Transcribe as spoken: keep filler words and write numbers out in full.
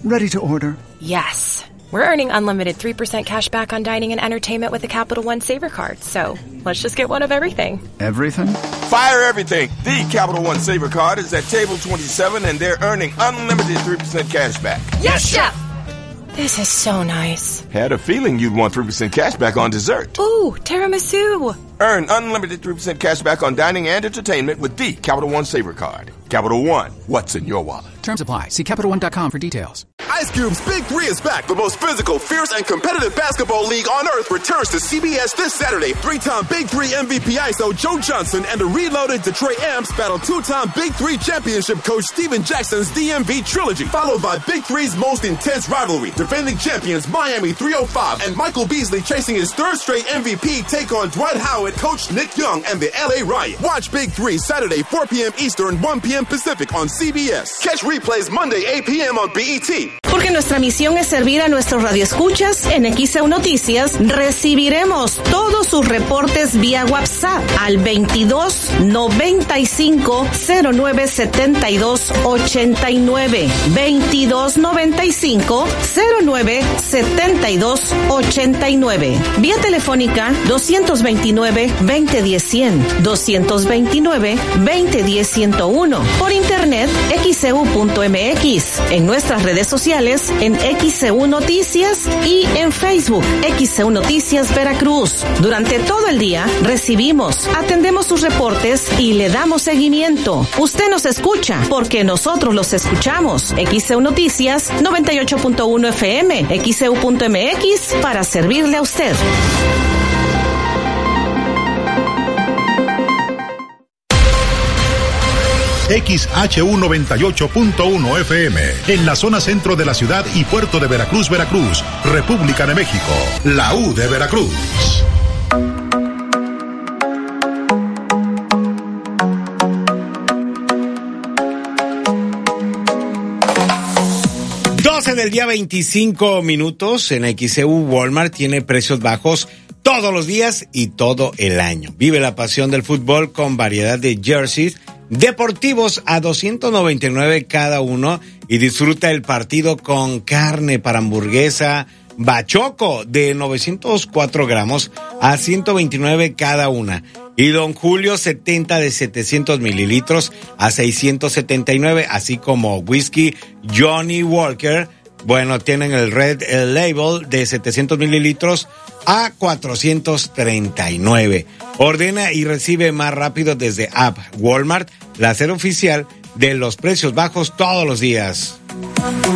Ready to order. Yes. We're earning unlimited three percent cash back on dining and entertainment with the Capital One Saver Card. So let's just get one of everything. Everything? Fire everything. The Capital One Saver Card is at table twenty-seven, and they're earning unlimited three percent cash back. Yes, Chef! This is so nice. Had a feeling you'd want three percent cash back on dessert. Ooh, tiramisu. Earn unlimited three percent cash back on dining and entertainment with the Capital One Saver Card. Capital One, what's in your wallet? Terms apply. See Capital One dot com for details. Ice Cube's Big Three is back. The most physical, fierce, and competitive basketball league on earth returns to C B S this Saturday. Three-time Big Three M V P I S O Joe Johnson and the reloaded Detroit Amps battle two-time Big Three championship coach Steven Jackson's D M V trilogy, followed by Big Three's most intense rivalry. Defending champions Miami three oh five and Michael Beasley chasing his third straight M V P take on Dwight Howard, Coach Nick Young, and the L A Riot. Watch Big Three Saturday, four p.m. Eastern, one p.m. Pacific on C B S. Catch replays Monday, eight p.m. on B E T. Porque nuestra misión es servir a nuestros radioescuchas, en X E U Noticias recibiremos todos sus reportes vía WhatsApp al veintidós noventa y cinco cero nueve setenta y dos ochenta y nueve. veintidós noventa y cinco cero nueve setenta y dos ochenta y nueve. Vía telefónica doscientos veintinueve veinte diez cien, doscientos veintinueve veinte diez ciento uno. Por internet X E U punto M X. En nuestras redes sociales en X E U Noticias y en Facebook X E U Noticias Veracruz. Durante todo el día recibimos, atendemos sus reportes y le damos seguimiento. Usted nos escucha porque nosotros los escuchamos. X E U Noticias noventa y ocho punto uno F M, X E U punto M X para servirle a usted. X H U noventa y ocho punto uno F M, en la zona centro de la ciudad y puerto de Veracruz, Veracruz, República de México, la U de Veracruz. doce del día, veinticinco minutos. En X E U, Walmart tiene precios bajos todos los días y todo el año. Vive la pasión del fútbol con variedad de jerseys deportivos a doscientos noventa y nueve cada uno y disfruta el partido con carne para hamburguesa Bachoco de novecientos cuatro gramos a ciento veintinueve cada una. Y Don Julio setenta de setecientos mililitros a seiscientos setenta y nueve, así como whisky Johnny Walker. Bueno, tienen el Red Label de setecientos mililitros a cuatrocientos treinta y nueve. Ordena y recibe más rápido desde App Walmart, la sede oficial de los precios bajos todos los días.